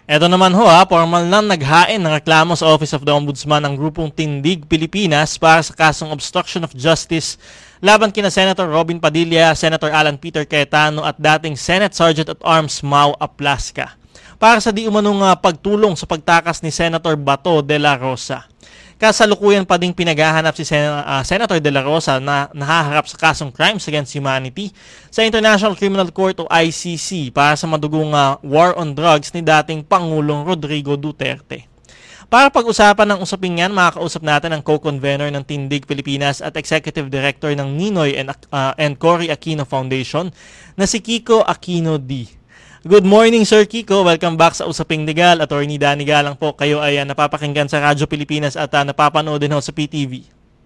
Eto naman ho formal nang naghain ng reklamo sa Office of the Ombudsman ang grupong Tindig Pilipinas para sa kasong obstruction of justice laban kina Senator Robin Padilla, Senator Alan Peter Cayetano at dating Senate Sergeant at Arms Mau Aplasca para sa di umanong pagtulong sa pagtakas ni Senator Bato de la Rosa. Kasalukuyan pa ding pinaghahanap si Senator De La Rosa na nahaharap sa kasong Crimes Against Humanity sa International Criminal Court o ICC para sa madugong war on drugs ni dating Pangulong Rodrigo Duterte. Para pag-usapan ng usaping yan, makakausap natin ang co-convener ng Tindig Pilipinas at Executive Director ng Ninoy and Cory Aquino Foundation na si Kiko Aquino D. Good morning, Sir Kiko. Welcome back sa Usaping Legal. Attorney Danny Galang po. Kayo ay napapakinggan sa Radyo Pilipinas at napapanood din ho sa PTV.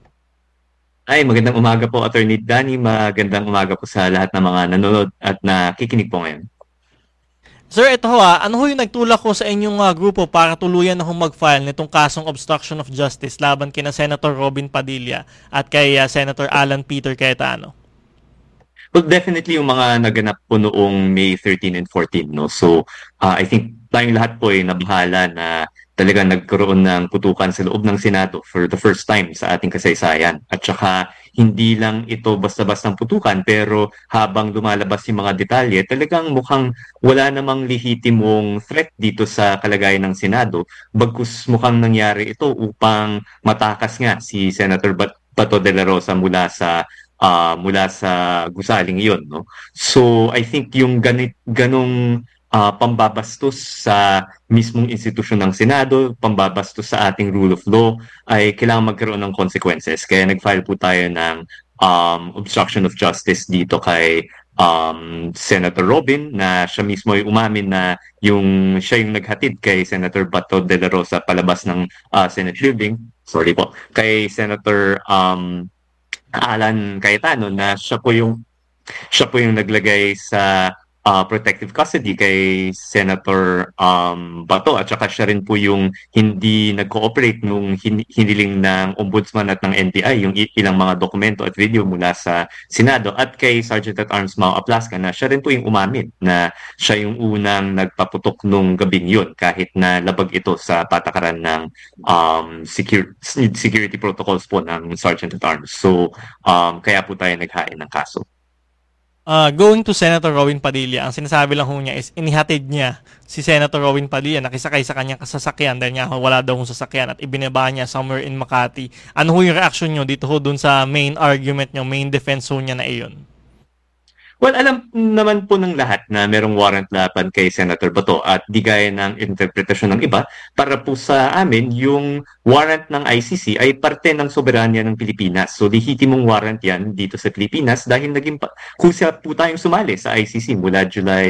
Ay, magandang umaga po, Attorney Danny. Magandang umaga po sa lahat ng mga nanonood at nakikinig po ngayon. Sir, ito ho ano ho yung nagtulak ko sa inyong grupo para tuluyan na mag-file nitong kasong obstruction of justice laban kina Senator Robin Padilla at kay Senator Alan Peter Cayetano? Well, definitely yung mga naganap po noong May 13 and 14, no? So, I think tayong lahat po ay nabahala na talagang nagkaroon ng putukan sa loob ng Senado for the first time sa ating kasaysayan. At saka, hindi lang ito basta-bastang putukan, pero habang lumalabas yung mga detalye, talagang mukhang wala namang lehitimong threat dito sa kalagayan ng Senado. Bagkus mukhang nangyari ito upang matakas nga si Senator Bato de la Rosa mula sa gusaling iyon, no? So I think yung ganong pambabastos sa mismong institusyon ng Senado, pambabastos sa ating rule of law ay kailangan magkaroon ng consequences. Kaya nag-file po tayo ng obstruction of justice dito kay Senator Robin na siya mismo ay umamin na siya yung naghatid kay Senator Bato de la Rosa palabas ng Senate building. Sorry po. Kay Senator Alan Cayetano na siya po yung naglagay sa protective custody kay Senator Bato at saka siya rin po yung hindi nag-cooperate nung hiniling ng Ombudsman at ng NBI yung ilang mga dokumento at video mula sa Senado at kay Sergeant at Arms Mau Aplasca na siya rin po yung umamin na siya yung unang nagpaputok nung gabing yun kahit na labag ito sa patakaran ng security protocols po ng Sergeant at Arms. So kaya po tayo naghain ng kaso. Going to Senator Robin Padilla, ang sinasabi lang ho niya is inihatid niya si Senator Robin Padilla nakisakay sa kanyang kasasakyan dahil nga wala daw sasakyan at ibinaba niya somewhere in Makati. Ano ho yung reaction niyo dito ho dun sa main argument niyo, main defense ho niya na iyon? Well, alam naman po ng lahat na merong warrant laban kay Senator Bato at di gaya ng interpretasyon ng iba, para po sa amin, yung warrant ng ICC ay parte ng soberanya ng Pilipinas. So, lehitimong warrant yan dito sa Pilipinas dahil naging kusa po tayong sumali sa ICC mula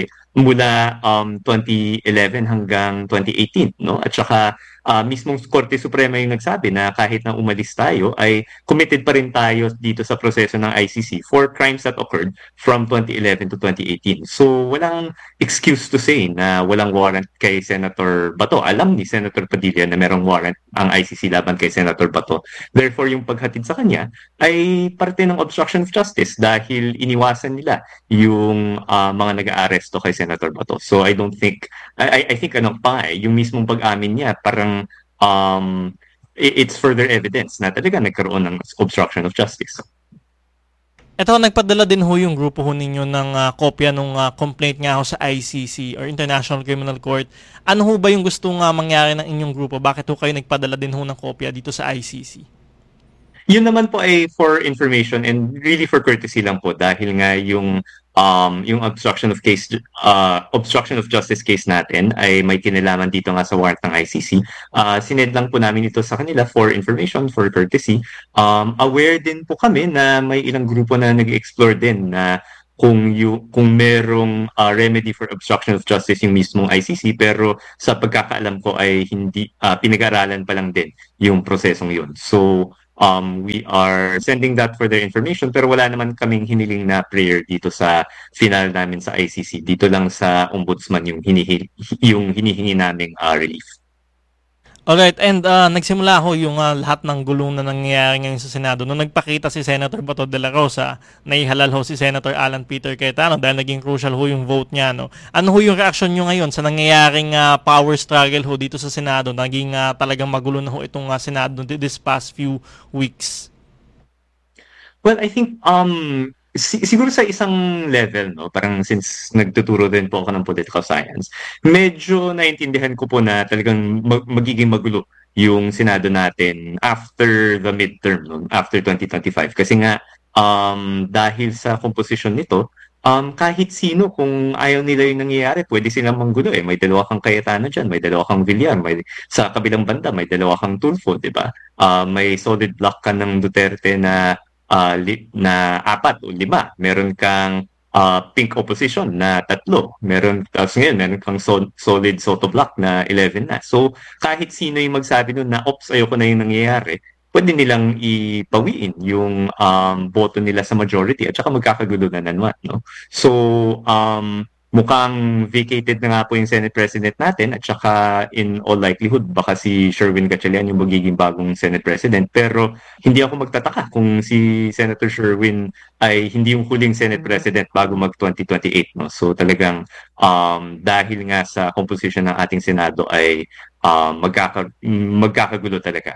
2011 hanggang 2018, no? At saka mismong Korte Suprema yung nagsabi na kahit na umalis tayo ay committed pa rin tayo dito sa proseso ng ICC for crimes that occurred from 2011 to 2018. So walang excuse to say na walang warrant kay Senator Bato. Alam ni Senator Padilla na merong warrant ang ICC laban kay Senator Bato. Therefore, yung paghatid sa kanya ay parte ng obstruction of justice dahil iniwasan nila yung mga nag-aaresto kay Senator Bato. So I don't think, I think yung mismong pag-amin niya parang it's further evidence na talaga nagkaroon ng obstruction of justice. Ito, nagpadala din ho yung grupo ho ninyo ng kopya ng complaint nga ho sa ICC or International Criminal Court. Ano ho ba yung gusto mangyari ng inyong grupo? Bakit ho kayo nagpadala din ho ng kopya dito sa ICC? Yun naman po ay for information and really for courtesy lang po dahil nga yung obstruction of justice case natin ay may kinalaman dito nga sa warrant ng ICC. Sinend lang po namin ito sa kanila for information, for courtesy. Aware din po kami na may ilang grupo na nag-explore din na kung merong remedy for obstruction of justice yung mismong ICC, pero sa pagkakaalam ko ay hindi pinag-aralan pa lang din yung prosesong yun. So we are sending that for their information pero wala naman kaming hiniling na prayer dito sa final namin sa ICC. Dito lang sa Ombudsman yung hinihingi naming relief. Alright, and nagsimula ho yung lahat ng gulong na nangyayari ngayon sa Senado. Nung nagpakita si Senator Bato de la Rosa, naihalal ho si Senator Alan Peter Cayetano dahil naging crucial ho yung vote niya. No? Ano ho yung reaction nyo ngayon sa nangyayaring power struggle ho dito sa Senado? Naging talagang magulo na ho itong Senado this past few weeks. Well, I think siguro sa isang level, no, parang since nagtuturo din po ako ng political science, medyo naintindihan ko po na talagang magiging magulo yung Senado natin after the midterm, no, after 2025. Kasi nga dahil sa composition nito, kahit sino kung ayaw nila yung nangyayari, pwede silang manggulo eh. May dalawa kang Cayetano dyan, may dalawa kang Villar, may sa kabilang banda may dalawa kang Tulfo, di ba? May solid block ka ng Duterte na na 4 o 5. Meron kang pink opposition na 3. Tapos ngayon, meron kang solid Soto block na 11 na. So, kahit sino yung magsabi nun na, ops, ayoko na yung nangyayari, pwede nilang ipawiin yung boto nila sa majority at saka magkakagulo na naman, no? So, mukhang vacated na nga po yung Senate President natin at saka in all likelihood baka si Sherwin Gatchalian yung magiging bagong Senate President. Pero hindi ako magtataka kung si Senator Sherwin ay hindi yung huling Senate President bago mag 2028, no? So talagang dahil nga sa composition ng ating Senado ay magkakagulo talaga.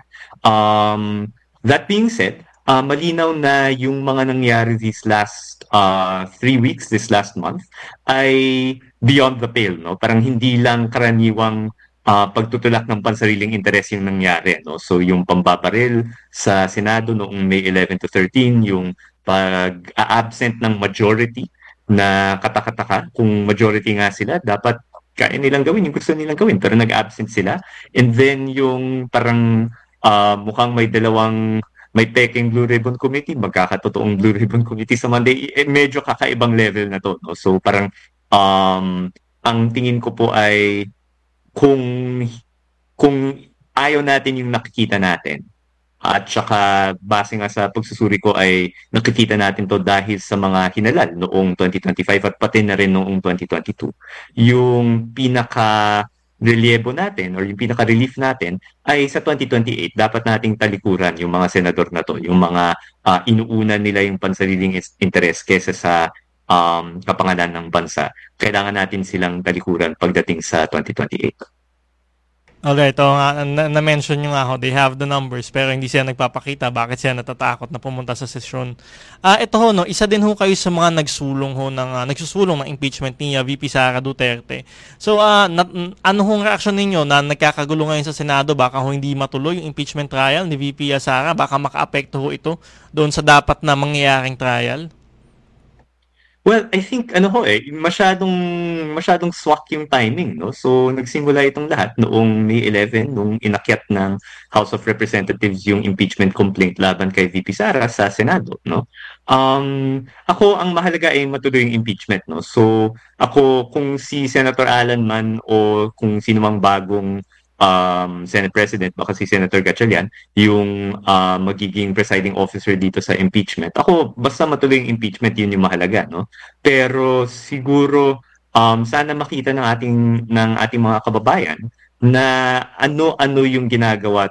That being said, malinaw na yung mga nangyari these last 3 weeks, this last month, ay beyond the pale, no? Parang hindi lang karaniwang pagtutulak ng pansariling interes yung nangyari, no? So yung pambabaril sa Senado noong May 11 to 13, yung pag-absent ng majority na katakataka, kung majority nga sila, dapat kaya nilang gawin yung gusto nilang gawin, pero nag-absent sila. And then yung parang mukhang may peking Blue Ribbon Committee, magkakatotoong Blue Ribbon Committee sa Monday, medyo kakaibang level na to, no? So parang ang tingin ko po ay kung kung ayaw natin yung nakikita natin at saka base nga sa pagsusuri ko ay nakikita natin to dahil sa mga hinalal noong 2025 at pati na rin noong 2022. Yung pinaka relyebo natin or yung pinaka-relief natin ay sa 2028 dapat nating talikuran yung mga senador na to, yung mga inuuna nila yung pansariling interes kesa sa kapangalan ng bansa. Kailangan natin silang talikuran pagdating sa 2028. Alright, na-mention nyo nga ho, they have the numbers pero hindi sila nagpapakita bakit sila natatakot na pumunta sa sesyon. Ito ho, no, isa din ho kayo sa mga nagsusulong ng impeachment ni VP Sara Duterte. So, ano hong reaksyon ninyo na nagkakagulo ngayon sa Senado? Baka ho hindi matuloy yung impeachment trial ni VP Sara? Baka maka-apekto ho ito doon sa dapat na mangyayaring trial? Well, I think masyadong swak yung timing, no? So nagsimula itong lahat noong May 11 nung inakyat ng House of Representatives yung impeachment complaint laban kay VP Sara sa Senado, no? Ako ang mahalaga ay matuloy yung impeachment, no? So ako kung si Senator Alan man o kung sino mang bagong Senate President, baka si Senator Gatchalian, yung magiging presiding officer dito sa impeachment. Ako, basta matuloy yung impeachment, yun yung mahalaga, no? Pero siguro, sana makita ng ating mga kababayan na ano-ano yung ginagawa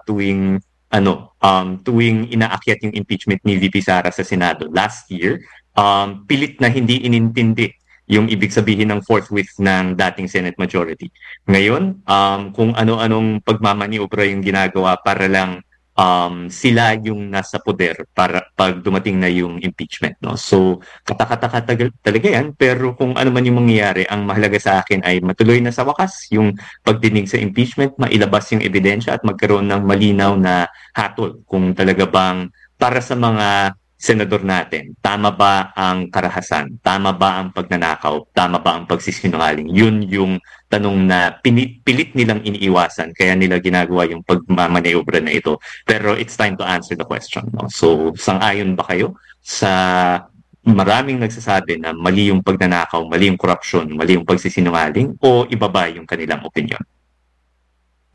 tuwing inaakyat yung impeachment ni VP Sara sa Senado last year. Pilit na hindi inintindi yung ibig sabihin ng forthwith ng dating Senate majority. Ngayon, kung ano-anong pagmamaniobra yung ginagawa para lang sila yung nasa poder para pag dumating na yung impeachment, no? So, katakataka talaga yan, pero kung ano man yung mangyayari, ang mahalaga sa akin ay matuloy na sa wakas yung pagdinig sa impeachment, mailabas yung ebidensya at magkaroon ng malinaw na hatol kung talaga bang para sa mga senador natin, tama ba ang karahasan? Tama ba ang pagnanakaw? Tama ba ang pagsisinungaling? Yun yung tanong na pilit nilang iniiwasan, kaya nila ginagawa yung pagmamaniobra na ito. Pero it's time to answer the question, no? So, sang-ayon ba kayo sa maraming nagsasabi na mali yung pagnanakaw, mali yung korupsyon, mali yung pagsisinungaling, o iba ba yung kanilang opinion?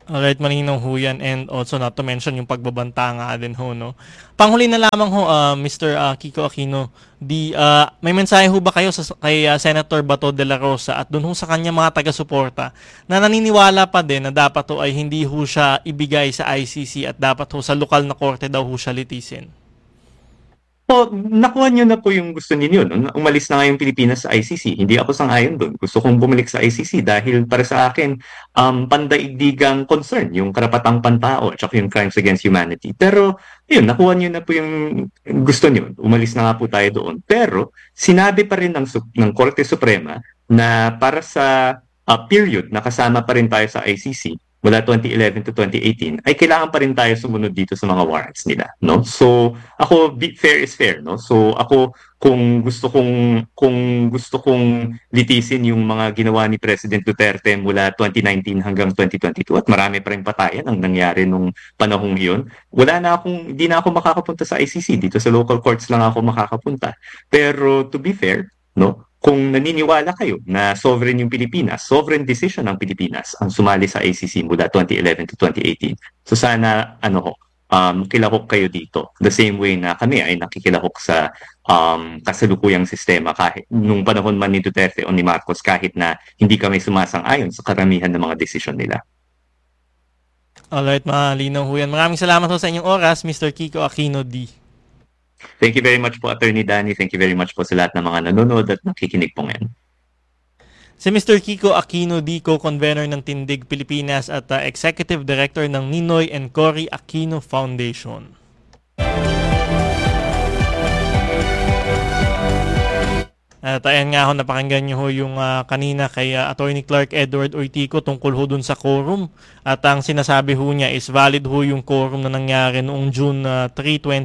Alright, malinaw ho yan, and also not to mention yung pagbabanta nga din ho, no? Panghuli na lamang ho, Mr. Kiko Aquino, may mensahe ho ba kayo kay Senator Bato de la Rosa at dun ho sa kanya mga taga-suporta na naniniwala pa din na dapat ho ay hindi ho siya ibigay sa ICC at dapat ho sa lokal na korte daw ho siya litisin? So, nakuha niyo na po yung gusto ninyo, no? Umalis na nga yung Pilipinas sa ICC. Hindi ako sang-ayon doon. Gusto kong bumalik sa ICC dahil para sa akin, pandaigdigang concern, yung karapatang pantao at saka yung crimes against humanity. Pero, yun, nakuha niyo na po yung gusto niyo. Umalis na nga po tayo doon. Pero, sinabi pa rin ng Korte Suprema na para sa period na kasama pa rin tayo sa ICC, mula 2011 to 2018, ay kailangan pa rin tayo sumunod dito sa mga warrants nila, no? So, ako, fair is fair, no? So, ako, kung gusto kong litisin yung mga ginawa ni President Duterte mula 2019 hanggang 2022 at marami pa rin patayan ang nangyari nung panahong iyon, hindi na ako makakapunta sa ICC. Dito sa local courts lang ako makakapunta. Pero to be fair, no? Kung naniniwala kayo na sovereign yung Pilipinas, sovereign decision ng Pilipinas ang sumali sa ICC mula 2011 to 2018. So sana kilahok kayo dito. The same way na kami ay nakikilahok sa kasalukuyang sistema kahit nung panahon man ni Duterte o ni Marcos kahit na hindi kami sumasang-ayon sa karamihan ng mga desisyon nila. Alright, malinaw ho yan. Maraming salamat ho sa inyong oras, Mr. Kiko Aquino D. Thank you very much po, Attorney Danny. Thank you very much po sa lahat ng mga nanonood at nakikinig po ngayon. Si Mr. Kiko Aquino D, co-convener ng Tindig Pilipinas at Executive Director ng Ninoy and Cory Aquino Foundation. At ayan nga ho, napakinggan nyo ho yung kanina kay Attorney Clark Edward Oitico tungkol ho dun sa quorum. At ang sinasabi ho niya is valid ho yung quorum na nangyari noong June 3,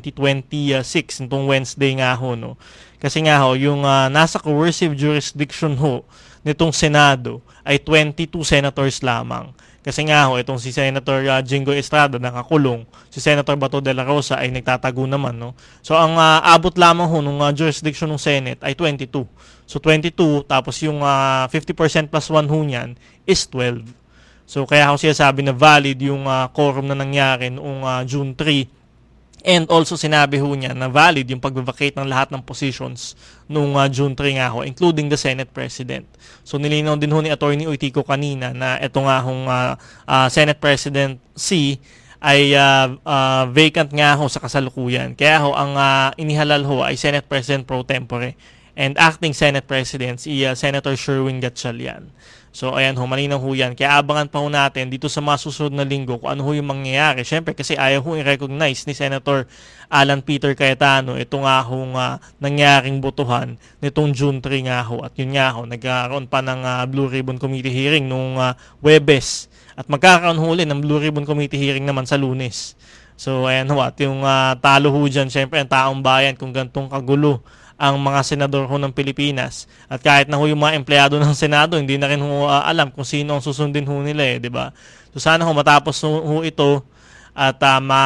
2026, nitong Wednesday nga ho. No? Kasi nga ho, yung nasa coercive jurisdiction ho nitong Senado ay 22 senators lamang. Kasi nga ho, itong si Senator Jingo Estrada nakakulong, si Senator Bato de la Rosa ay nagtatago naman, no? So ang abot lamang ho nung jurisdiction ng Senate ay 22. So 22 tapos yung 50% plus 1 ho niyan is 12. So kaya ako siya sabi na valid yung quorum na nangyari noong June 3. And also sinabi ho niya na valid yung pag-vacate ng lahat ng positions noong June 3 nga ho, including the Senate President. So nilinaw din ho ni Attorney Oitico kanina na ito nga hong Senate President C ay vacant nga ho sa kasalukuyan. Kaya ho ang inihalal ho ay Senate President pro tempore and acting Senate President si Senator Sherwin Gatchalian. So ayan ho, malinaw ho yan. Kaya abangan pa ho natin dito sa mga susunod na linggo kung ano ho yung mangyayari. Siyempre kasi ayaw ho i-recognize ni Senator Alan Peter Cayetano ito nga hong nangyaring botohan nitong June 3 nga ho. At yun nga ho, nagkaroon pa ng Blue Ribbon Committee hearing nung Webes. At magkakaroon ho ulit ng Blue Ribbon Committee hearing naman sa Lunes. So ayan ho, at yung talo ho dyan, siyempre ang taong bayan kung gantong kagulo ang mga senador ho ng Pilipinas. At kahit na ho yung mga empleyado ng Senado, hindi na rin ho alam kung sino ang susundin ho nila di ba? So sana ho matapos ho ito at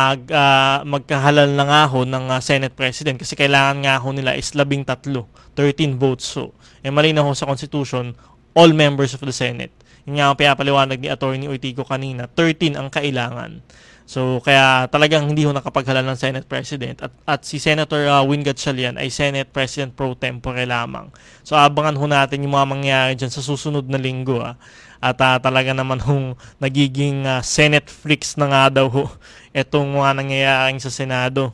magkahalal na nga ho ng Senate President kasi kailangan nga ho nila is 13, 13 votes ho. Malinaw ho sa Constitution, all members of the Senate. Yung nga ang pinapaliwanag ni Attorney Oitico kanina, 13 ang kailangan. So kaya talagang hindi ho nakapaghalal ng Senate President at si Senator Win Gatchalian ay Senate President pro tempore lamang. So abangan ho natin yung mga mangyayari dyan sa susunod na linggo at talaga naman hong nagiging Senate freaks na nga daw ho itong mga nangyayaring sa Senado.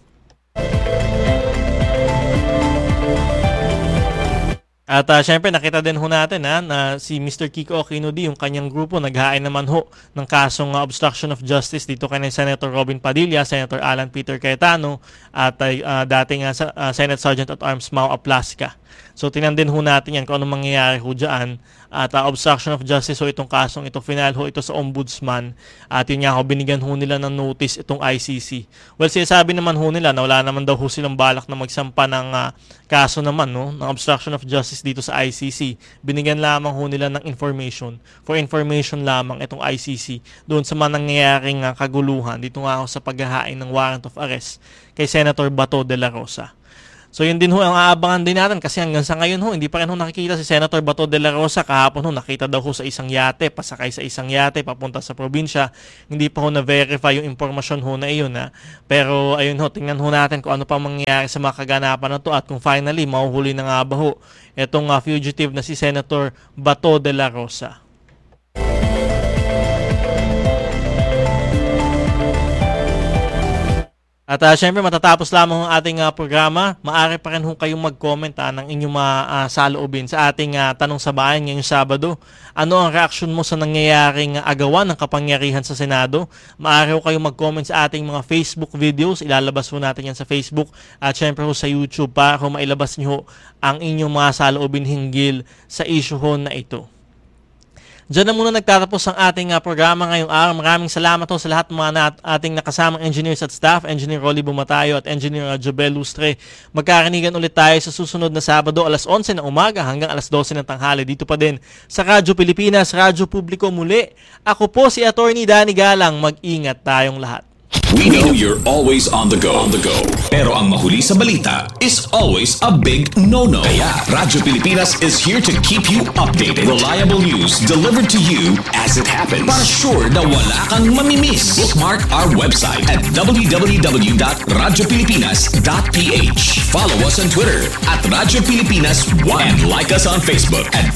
At syempre nakita din ho natin na si Mr. Kiko Aquino D, yung kanyang grupo, naghain naman ho ng kasong obstruction of justice dito kay Senator Robin Padilla, Senator Alan Peter Cayetano at dating Senate Sergeant at Arms Mau Aplasca. So tinandin ho natin yan kung anong mangyayari ho dyan. At obstruction of justice ho itong kasong ito, final ho ito sa Ombudsman. At yun nga ho, binigyan ho nila ng notice itong ICC. Well, sinasabi naman ho nila na wala naman daw ho silang balak na magsampa ng kaso naman ng obstruction of justice dito sa ICC. Binigyan lamang ho nila ng information. For information lamang itong ICC doon sa mga nangyayaring kaguluhan dito nga ho sa paghahain ng warrant of arrest kay Senator Bato de la Rosa. So yun din ho ang aabangan din natin kasi hanggang sa ngayon ho, hindi pa rin ho nakikita si Senator Bato de la Rosa. Kahapon ho, nakita daw ho sa isang yate, pasakay sa isang yate, papunta sa probinsya. Hindi pa ho na-verify yung impormasyon ho na iyon. Pero ayun ho, tingnan ho natin kung ano pa mangyayari sa mga kaganapan na to at kung finally mahuhuli na nga ba ho itong fugitive na si Senator Bato de la Rosa. At syempre matatapos lamang ang ating programa. Maaari pa rin ho kayong mag-comment ng inyong saloobin sa ating Tanong sa Bayan ngayong Sabado. Ano ang reaksyon mo sa nangyayaring agawan ng kapangyarihan sa Senado? Maaari ho kayong mag-comment sa ating mga Facebook videos. Ilalabas ho natin yan sa Facebook at syempre ho sa YouTube para ho mailabas nyo ang inyong mga saloobin hinggil sa issue ho na ito. Diyan na muna nagtatapos ang ating programa ngayong araw. Maraming salamat ho sa lahat ng mga ating nakasamang engineers at staff, Engineer Rolly Bumatayo at Engineer Jobel Lustre. Magkarinigan ulit tayo sa susunod na Sabado, alas 11 ng umaga hanggang alas 12 ng tanghali. Dito pa din sa Radyo Pilipinas, Radyo Publiko muli. Ako po si Attorney Danny Galang. Mag-ingat tayong lahat. We know you're always on the go. Pero ang mahuli sa balita is always a big no-no. Kaya Radyo Pilipinas is here to keep you updated. Reliable news delivered to you as it happens. Para sure na wala kang mamimiss. Bookmark our website at www.radiopilipinas.ph. Follow us on Twitter at Radyo Pilipinas 1 and like us on Facebook at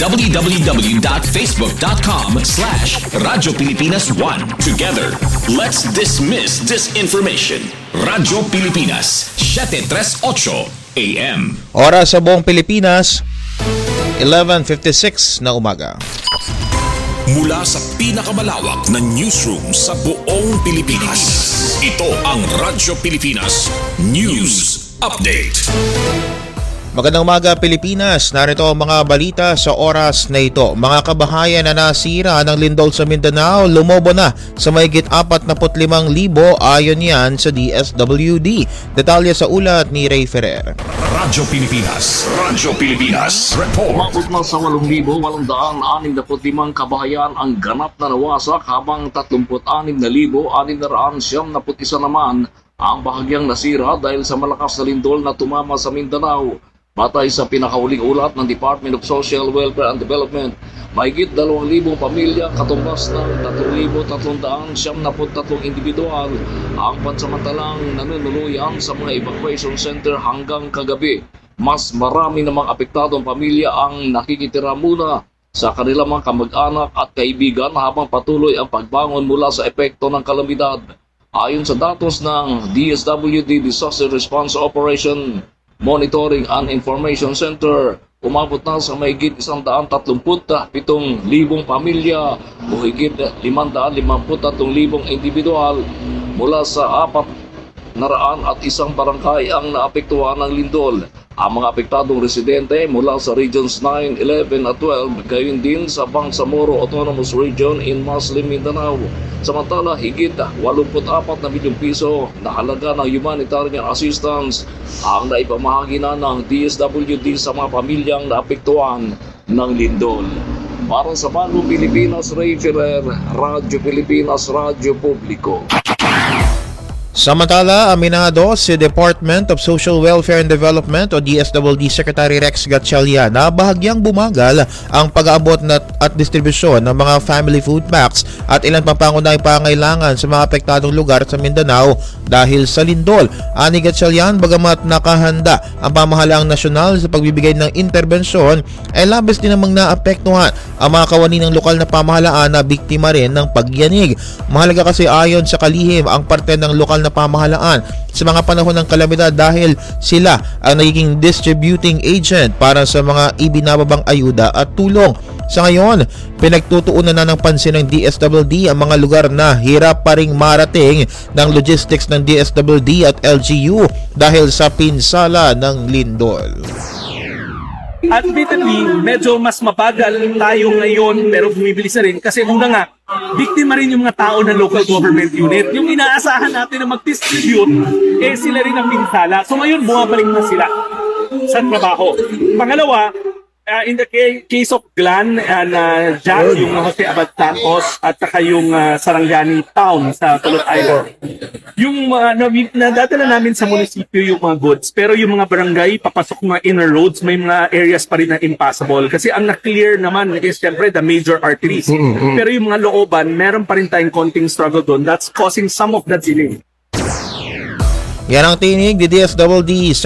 www.facebook.com/Radyo Pilipinas 1. Together, let's dismiss disinformation. Radyo Pilipinas, 7:38 AM. Oras sa buong Pilipinas, 11:56 na umaga. Mula sa pinakamalawak na newsroom sa buong Pilipinas, ito ang Radyo Pilipinas News Update. Magandang umaga Pilipinas, narito ang mga balita sa oras na ito. Mga kabahayan na nasira ng lindol sa Mindanao, lumobo na sa mahigit 45,000 ayon yan sa DSWD. Detalye sa ulat ni Ray Ferrer. Radyo Pilipinas Report. Umabot na sa 8,865 kabahayan ang ganap na nawasak habang 36,691 naman ang bahagyang nasira dahil sa malakas na lindol na tumama sa Mindanao. Batay sa pinakauling ulat ng Department of Social Welfare and Development, mahigit 2,000 pamilya katumbas ng 3,373 individual ang pansamantalang nanunuluyan sa mga evacuation center hanggang kagabi. Mas marami namang apektadong pamilya ang nakikitira muna sa kanilang mga kamag-anak at kaibigan habang patuloy ang pagbangon mula sa epekto ng kalamidad. Ayon sa datos ng DSWD Disaster Response Operation Monitoring and Information Center, umabot na sa mahigit 137,000 pamilya o higit 553,000 individual mula sa 401 barangay ang naapektuhan ng lindol. Ang mga apektadong residente mula sa Regions 9, 11 at 12, gayon din sa Bangsamoro Autonomous Region in Muslim Mindanao. Samantala, higit 84 na milyong piso na halaga ng humanitarian assistance ang naipamahagi na ng DSWD sa mga pamilyang naapektuhan ng lindol. Para sa Bagong Pilipinas, Ray Ferrer, Radyo Pilipinas, Radyo Publiko. Samantala, aminado si Department of Social Welfare and Development o DSWD Secretary Rex Gatchalian na bahagyang bumagal ang pag-aabot at distribusyon ng mga family food packs at ilan pang pangunahing pangailangan sa mga apektadong lugar sa Mindanao dahil sa lindol. Ani Gatchalian, bagamat nakahanda ang pamahalaang nasyonal sa pagbibigay ng interbensyon, ay labis din namang naapektuhan ang mga kawani ng lokal na pamahalaan na biktima rin ng pagyanig. Mahalaga kasi ayon sa kalihim ang parte ng lokal na pamahalaan sa mga panahon ng kalamidad dahil sila ang nagiging distributing agent para sa mga ibinababang ayuda at tulong. Sa ngayon, pinagtutuunan na ng pansin ng DSWD ang mga lugar na hirap pa ring marating ng logistics ng DSWD at LGU dahil sa pinsala ng lindol. Admittedly, medyo mas mabagal tayo ngayon pero bumibilis na rin kasi una nga, biktima rin yung mga tao ng local government unit. Yung inaasahan natin na mag-distribute, sila rin ang pinsala. So ngayon, bumabalik na sila sa trabaho. Pangalawa, In the case of Glan and Jack, yung Jose Abad Santos at saka yung Sarangani Town sa Pulot Island. Yung nadadala namin sa munisipyo yung mga goods, pero yung mga barangay, papasok mga inner roads, may mga areas pa rin na impassable. Kasi ang na-clear naman is syempre the major arteries. Pero yung mga looban, meron pa rin tayong konting struggle doon. That's causing some of that delay. Yan ang tinig ni DSWD